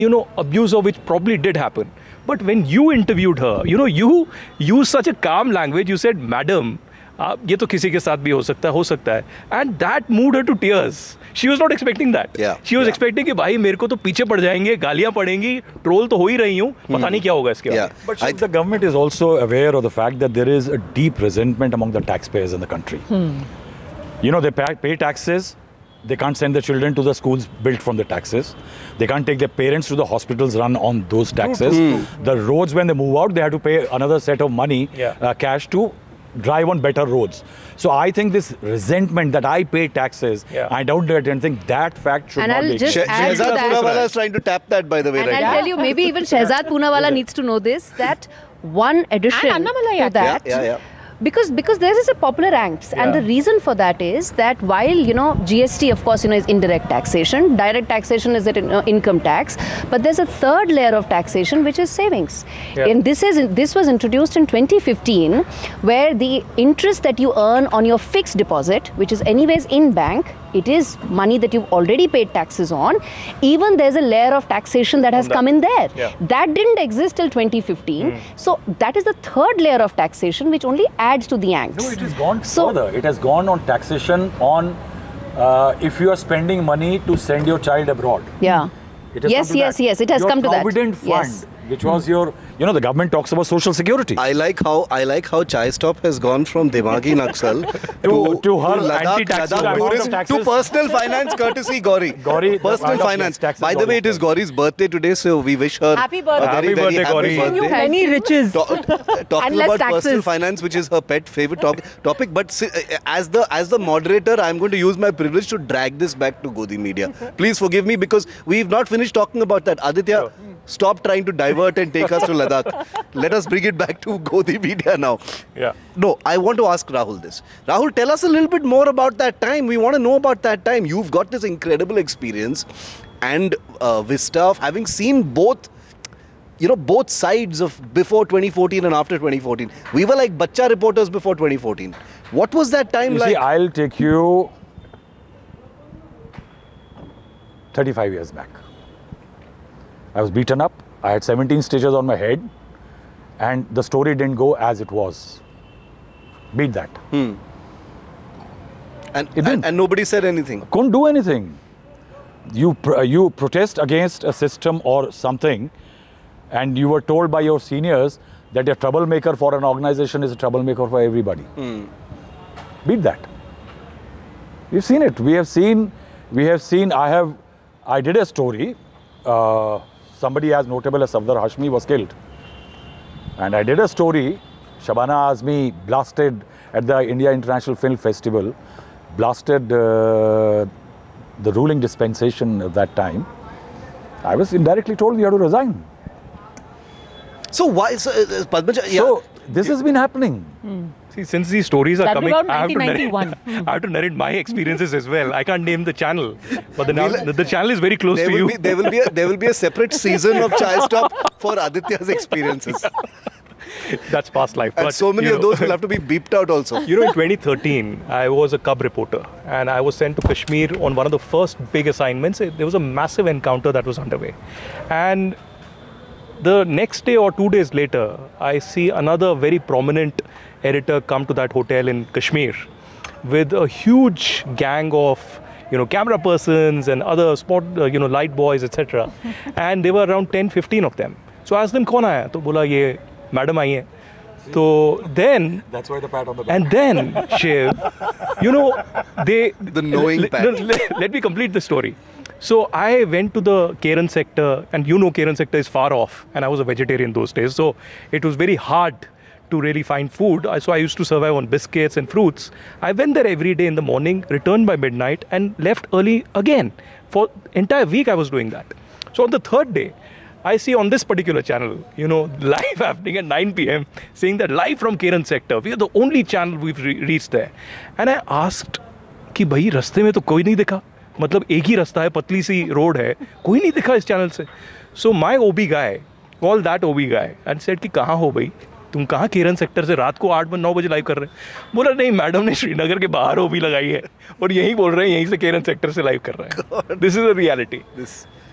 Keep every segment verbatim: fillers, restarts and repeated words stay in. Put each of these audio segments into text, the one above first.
you know, abuse of which probably did happen. But when you interviewed her, you know, you used such a calm language. You said, "Madam, uh, ये तो किसी के साथ भी हो सकता है, हो सकता है," and that moved her to tears. She was not expecting that. Yeah, she was yeah. expecting कि भाई मेरे को तो पीछे पड़ जाएंगे, गालियाँ पड़ेंगी, ट्रोल तो हो ही रही हूँ, पता नहीं क्या होगा इसके बाद. Yeah. But I, the government is also aware of the fact that there is a deep resentment among the taxpayers in the country. Hmm. You know, they pay, pay taxes. They can't send their children to the schools built from the taxes. They can't take their parents to the hospitals run on those taxes. Mm. The roads, when they move out, they have to pay another set of money, yeah. uh, cash, to drive on better roads. So I think this resentment that I pay taxes, yeah. I don't get anything, that fact should and not I'll be. just She- add to Shehzad that. Poonawala is trying to tap that, by the way, And right I'll now. tell you, maybe even Shehzad Poonawala needs to know this, that one addition And Annamalai to Act. that. Yeah, yeah, yeah. Because because there is a popular angst, and Yeah. the reason for that is that while, you know, G S T, of course, you know, is indirect taxation, direct taxation is that uh, income tax, but there's a third layer of taxation which is savings. Yeah. And this is this was introduced in twenty fifteen, where the interest that you earn on your fixed deposit, which is anyways in bank, it is money that you've already paid taxes on. Even there's a layer of taxation that has that. come in there. Yeah. That didn't exist till twenty fifteen. Mm. So that is the third layer of taxation, which only adds to the angst. No, it has gone So- further. It has gone on taxation on uh, if you are spending money to send your child abroad. Yeah. It has Yes, come to yes, that. yes. It has your come to that. Provident fund, Yes. which was your, you know, the government talks about social security. I like how I like how Chai Stop has gone from Dimagi Naxal To- to her Ladakh, anti-tax Ladakh amount of tourism, to taxes. personal finance courtesy Gauri. Gauri, the personal amount of finance. taxes By the way, it is Gauri Gauri's birthday today, so we wish her Happy a birthday. very, Happy very birthday, happy Gauri. birthday. Many riches. Ta- talking And less about personal taxes. finance, which is her pet favorite topic, topic. But si- as the as the moderator, I'm going to use my privilege to drag this back to Godi Media. Please forgive me, because we've not finished talking about that. Aditya, stop trying to divert and take us to Ladakh. Let us bring it back to Godi Media now. Yeah. No, I want to ask Rahul this. Rahul, tell us a little bit more about that time. We want to know about that time. You've got this incredible experience and uh, vista of having seen both, you know, both sides of before twenty fourteen and after twenty fourteen. We were like bacha reporters before twenty fourteen. What was that time You like? see, I'll take you thirty-five years back. I was beaten up. I had seventeen stitches on my head, and the story didn't go as it was. Beat that. and, It and, didn't. and nobody said anything. Couldn't do anything. You pr- you protest against a system or something, and you were told by your seniors that a troublemaker for an organization is a troublemaker for everybody. Beat that. We've seen it. We have seen. We have seen. I have. I did a story. Uh, somebody as notable as Safdar Hashmi was killed, and I did a story. Shabana Azmi blasted at the India International Film Festival, blasted uh, the ruling dispensation at that time. I was indirectly told we have to resign. So why, so, uh, Padmaja, yeah. So this has been happening. See, since these stories are That coming, about I have, to nineteen narrate, ninety-one. I have to narrate my experiences as well. I can't name the channel, but the, We'll- the, the channel is very close there to will you. be there will be a, there will be a separate season of Chai Stop for Aditya's experiences, That's past life. and but, so many you of know, those will have to be beeped out also. You know, in twenty thirteen, I was a cub reporter, and I was sent to Kashmir on one of the first big assignments. There was a massive encounter that was underway, and the next day or two days later, I see another very prominent editor come to that hotel in Kashmir with a huge gang of, you know, camera persons and other spot, uh, you know, light boys, et cetera. And there were around ten, fifteen of them. So I asked them, "Kaun aaya?" To bola, "Ye madam aayi hai." So then, That's why the pat on the back. and then, Shiv, you know, they... The knowing le- pat. le- le- Let me complete the story. So I went to the Keren sector, and you know Keren sector is far off, and I was a vegetarian those days. So it was very hard to really find food. I- So I used to survive on biscuits and fruits. I went there every day in the morning, returned by midnight, and left early again. For entire week I was doing that. So on the third day, I see on this particular channel, you know, live happening at nine p m, saying that live from Keren sector. We are the only channel we've re- reached there. And I asked, कि भाई रास्ते में तो कोई नहीं दिखा, मतलब एक ही रास्ता है, पतली सी रोड है, कोई नहीं दिखा इस चैनल से. So my O B guy called that O B guy and said कि कहाँ हो भाई, तुम कहाँ केरन सेक्टर से रात को आठ बजे नौ बजे लाइव कर रहे हैं? बोला नहीं, मैडम ने श्रीनगर के बाहर ओबी लगाई है और यहीं बोल रहे हैं, यहीं से केरन सेक्टर से लाइव कर रहे हैं. This is a reality. This,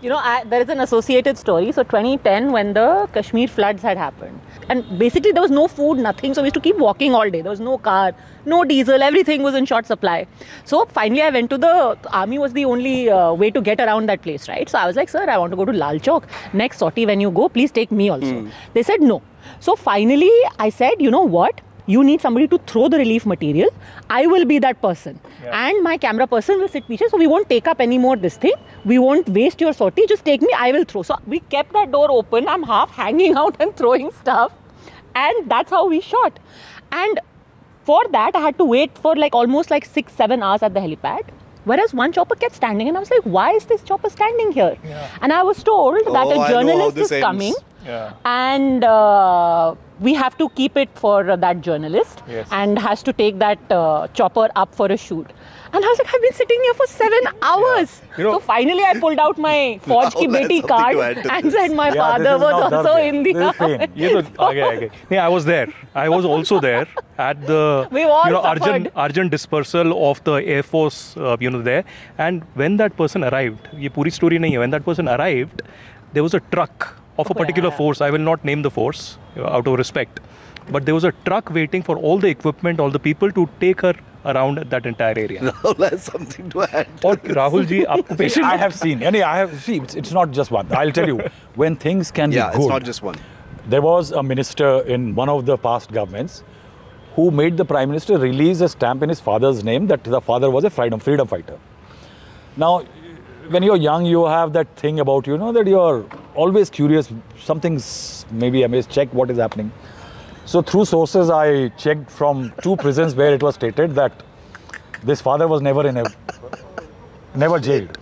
You know, I, there is an associated story. So twenty ten, when the Kashmir floods had happened, and basically there was no food, nothing. So we used to keep walking all day. There was no car, no diesel, everything was in short supply. So finally I went to the, the army was the only uh, way to get around that place, right? So I was like, sir, I want to go to Lal Chowk. Next sortie when you go, please take me also. Mm. They said no. So finally I said, you know what? You need somebody to throw the relief material. I will be that person. Yeah. And my camera person will sit picture. So we won't take up any more this thing. We won't waste your sortie. Just take me. I will throw. So we kept that door open. I'm half hanging out and throwing stuff. And that's how we shot. And for that, I had to wait for like almost like six, seven hours at the helipad. Whereas one chopper kept standing. And I was like, why is this chopper standing here? Yeah. And I was told that oh, a journalist is ends. coming. Yeah. And uh, we have to keep it for uh, that journalist. Yes. And has to take that uh, chopper up for a shoot. And I was like, I've been sitting here for seven hours. Yeah. You know, so finally I pulled out my Fauj Ki Beti card and said my yeah, father was also in the army. Yeah, okay, okay. Yeah, I was there. I was also there at the We've all you know, urgent, urgent dispersal of the Air Force, uh, you know, there. And when that person arrived, ye puri story nahi hai, when that person arrived, there was a truck of a particular yeah. force. I will not name the force uh, out of respect. But there was a truck waiting for all the equipment, all the people to take her around that entire area. Rahul has something to add. Or Rahul ji, aapko patient. I have seen. I have see. It's, it's not just one. I'll tell you, when things can yeah, be good. Yeah, it's not just one. There was a minister in one of the past governments who made the Prime Minister release a stamp in his father's name that the father was a freedom freedom fighter. Now, when you're young, you have that thing about you know that you're always curious. Something's maybe I may check what is happening. So through sources, I checked from two prisons where it was stated that this father was never in a, never jailed.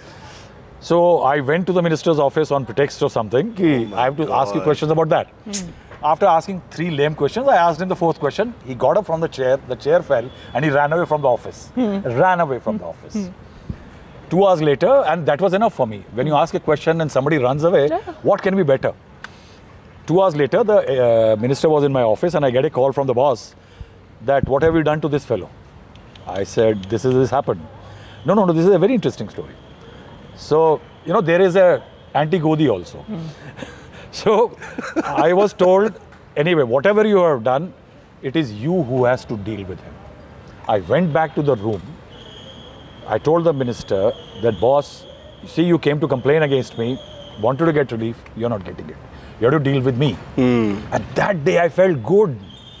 So I went to the minister's office on pretext or something. Oh I have to God. ask you questions about that. Mm. After asking three lame questions, I asked him the fourth question. He got up from the chair, the chair fell, and he ran away from the office. Mm. Ran away from mm. the office. Mm. Two hours later, and that was enough for me. When you ask a question and somebody runs away, yeah. what can be better? Two hours later, the uh, minister was in my office and I get a call from the boss that, what have you done to this fellow? I said, this is this happened. No, no, no, this is a very interesting story. So, you know, there is a anti-Godi also. Mm. So, I was told, anyway, whatever you have done, it is you who has to deal with him. I went back to the room. I told the minister that, boss, see, you came to complain against me, wanted to get relief, you're not getting it. You have to deal with me. Mm. And that day I felt good.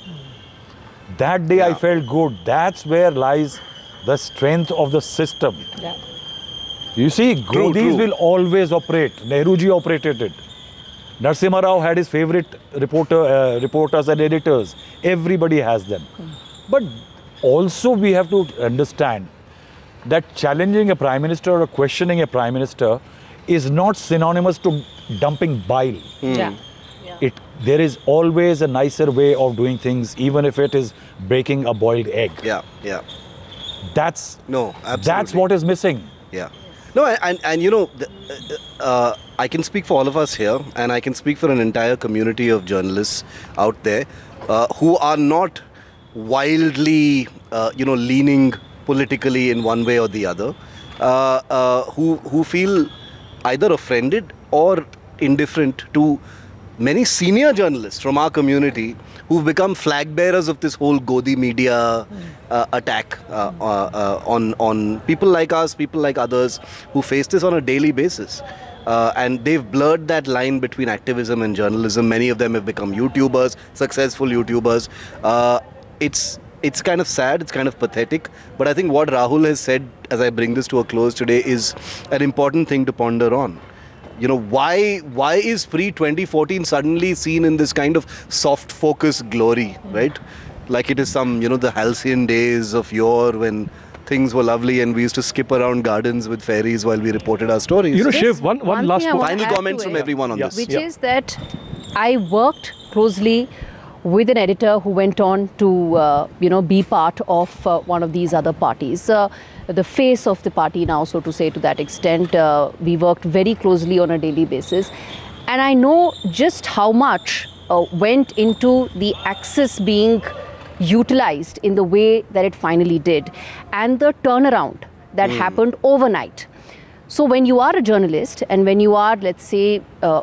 That day yeah. I felt good. That's where lies the strength of the system. Yeah. You see, true, Godis true. will always operate. Nehruji operated it. Narasimha Rao had his favorite reporter, uh, reporters and editors. Everybody has them. Mm. But also we have to understand that challenging a prime minister or questioning a prime minister is not synonymous to dumping bile. Mm. Yeah. Yeah. It, there is always a nicer way of doing things, even if it is breaking a boiled egg. Yeah, yeah. That's, no, absolutely. That's what is missing. Yeah. No, and, and you know, the, uh, I can speak for all of us here, and I can speak for an entire community of journalists out there uh, who are not wildly, uh, you know, leaning politically in one way or the other, uh, uh, who, who feel either offended or indifferent to many senior journalists from our community who've become flag bearers of this whole Godi media uh, attack uh, uh, uh, on, on people like us, people like others who face this on a daily basis. Uh, and they've blurred that line between activism and journalism. Many of them have become YouTubers, successful YouTubers. Uh, it's It's kind of sad, it's kind of pathetic, but I think what Rahul has said as I bring this to a close today is an important thing to ponder on. You know, why why is pre twenty fourteen suddenly seen in this kind of soft focus glory, right? Like it is some, you know, the halcyon days of yore when things were lovely and we used to skip around gardens with fairies while we reported our stories. You know, Shiv, one, one, one last final comments from everyone on yeah. this. Which yeah. is that I worked closely with an editor who went on to, uh, you know, be part of uh, one of these other parties. Uh, the face of the party now, so to say, to that extent. Uh, we worked very closely on a daily basis. And I know just how much uh, went into the access being utilized in the way that it finally did. And the turnaround that mm. happened overnight. So when you are a journalist and when you are, let's say, uh,